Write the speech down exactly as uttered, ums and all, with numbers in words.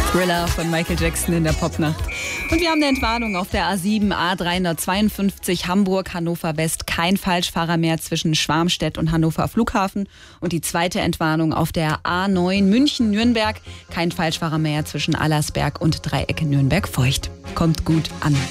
Thriller von Michael Jackson in der Popnacht. Und wir haben eine Entwarnung auf der A sieben, A dreihundertzweiundfünfzig Hamburg, Hannover West. Kein Falschfahrer mehr zwischen Schwarmstedt und Hannover Flughafen. Und die zweite Entwarnung auf der A neun München, Nürnberg. Kein Falschfahrer mehr zwischen Allersberg und Dreieck Nürnberg Feucht. Kommt gut an.